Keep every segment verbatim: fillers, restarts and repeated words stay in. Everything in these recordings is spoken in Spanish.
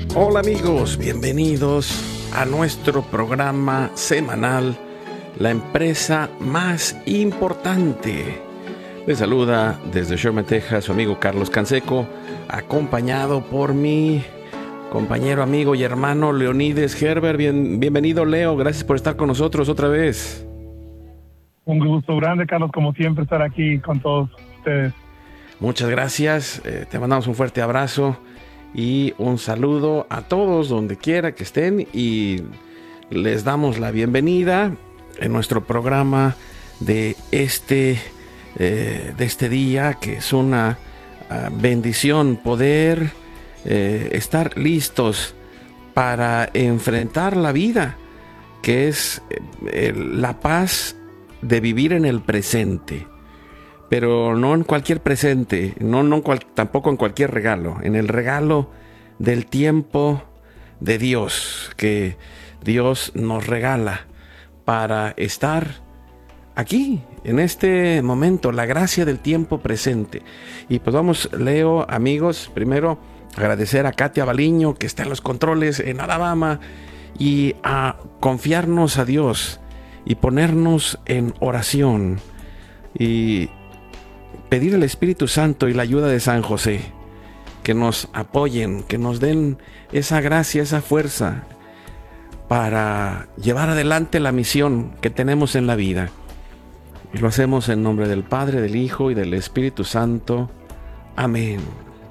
Hola amigos, bienvenidos a nuestro programa semanal, La Empresa Más Importante. Les saluda desde Sherman, Texas, su amigo Carlos Canseco, acompañado por mi compañero, amigo y hermano Leonides Gerber. Bien, bienvenido, Leo, gracias por estar con nosotros otra vez. Un gusto grande, Carlos, como siempre, estar aquí con todos ustedes. Muchas gracias, eh, te mandamos un fuerte abrazo y un saludo a todos donde quiera que estén, y les damos la bienvenida en nuestro programa de este, eh, de este día, que es una uh, bendición poder eh, estar listos para enfrentar la vida, que es eh, la paz de vivir en el presente. Pero no en cualquier presente, no, no cual, tampoco en cualquier regalo, en el regalo del tiempo de Dios, que Dios nos regala para estar aquí, en este momento, la gracia del tiempo presente. Y pues vamos, Leo, amigos, primero agradecer a Katia Baliño, que está en los controles en Alabama, y a confiarnos a Dios y ponernos en oración y pedir al Espíritu Santo y la ayuda de San José, que nos apoyen, que nos den esa gracia, esa fuerza para llevar adelante la misión que tenemos en la vida. Y lo hacemos en nombre del Padre, del Hijo y del Espíritu Santo. Amén.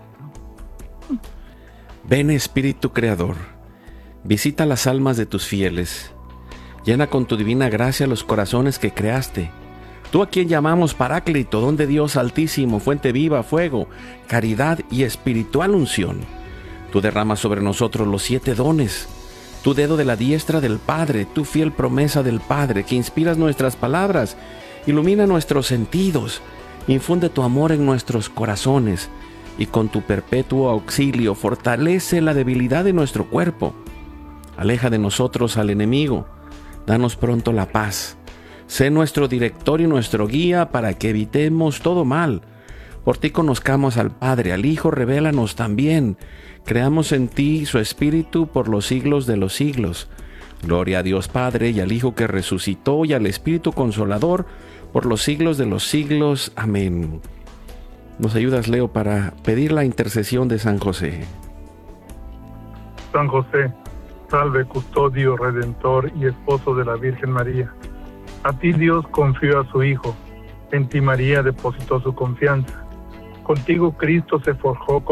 Ven, Espíritu Creador, visita las almas de tus fieles, llena con tu divina gracia los corazones que creaste. Tú, a quien llamamos Paráclito, don de Dios Altísimo, fuente viva, fuego, caridad y espiritual unción. Tú derramas sobre nosotros los siete dones, tu dedo de la diestra del Padre, tu fiel promesa del Padre, que inspiras nuestras palabras, ilumina nuestros sentidos, infunde tu amor en nuestros corazones, y con tu perpetuo auxilio fortalece la debilidad de nuestro cuerpo. Aleja de nosotros al enemigo, danos pronto la paz. Sé nuestro director y nuestro guía para que evitemos todo mal. Por ti conozcamos al Padre, al Hijo, revélanos también. Creamos en ti su Espíritu por los siglos de los siglos. Gloria a Dios Padre y al Hijo que resucitó y al Espíritu Consolador por los siglos de los siglos. Amén. ¿Nos ayudas, Leo, para pedir la intercesión de San José? San José, salve, custodio, redentor y esposo de la Virgen María. A ti Dios confió a su Hijo, en ti María depositó su confianza. Contigo Cristo se forjó